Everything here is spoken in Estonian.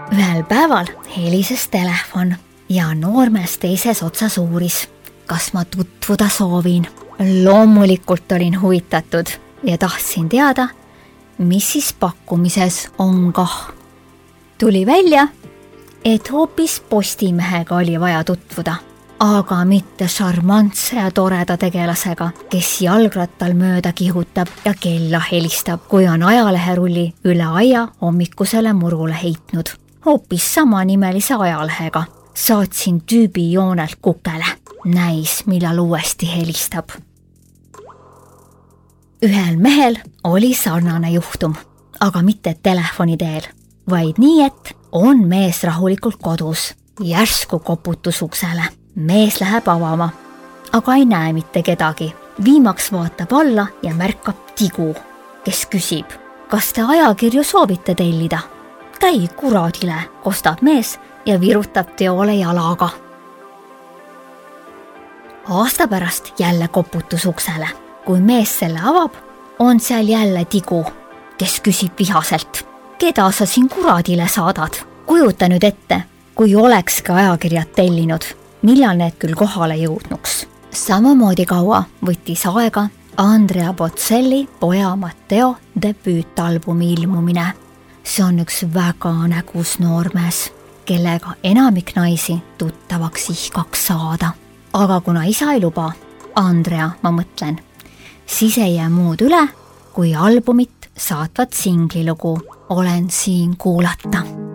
Ühel päeval helises telefon ja noormees teises otsas uuris, kas ma tutvuda soovin. Loomulikult olin huvitatud ja tahtsin teada, mis siis pakkumises on kah. Tuli välja, et hoopis postimehega oli vaja tutvuda, aga mitte šarmantse ja toreda tegelasega, kes jalgrattal mööda kihutab ja kella helistab, kui on ajaleherulli üle aia hommikusele murule heitnud. Hoopis samanimelise ajalehega saatsin tüübi joonelt kukele. Näis, millal uuesti helistab. Ühel mehel oli sarnane juhtum, aga mitte telefoni teel, vaid nii, et on mees rahulikult kodus. Järsku koputus uksele. Mees läheb avama, aga ei näe mitte kedagi. Viimaks vaatab alla ja märkab Tigu, kes küsib, kas te ajakirju soovite tellida? Käi kuradile, kostab mees ja virutab teole jalaga. Aasta pärast jälle koputus uksele. Kui mees selle avab, on seal jälle Tigu, kes küsib vihaselt, keda sa siin kuradile saadad? Kujuta nüüd ette, kui olekski ajakirjad tellinud, millal need küll kohale jõudnuks. Samamoodi kaua võttis aega Andrea Bocelli poja Matteo debüütalbumi ilmumine. See on üks väga nägus noormees, kellega enamik naisi tuttavaks ihkaks saada. Aga kuna isa ei luba, Andrea, ma mõtlen, siis ei jää muud üle, kui albumit saatvat singlilugu Olen siin kuulata.